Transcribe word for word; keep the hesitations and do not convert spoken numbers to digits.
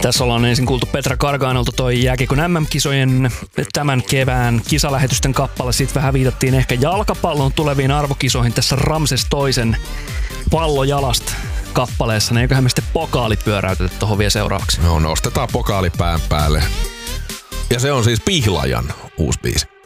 Tässä ollaan ensin kuultu Petra Garganolta toi jääkiekon äm äm-kisojen tämän kevään kisalähetysten kappale. Sitten vähän viitattiin ehkä jalkapallon tuleviin arvokisoihin tässä Ramses toisen pallo jalasta kappaleessa. Ne eiköhän me sitten pokaali pyöräytetä tuohon vielä seuraavaksi. No, nostetaan pokaali pään päälle. Ja se on siis Pihlajan uusi biisi.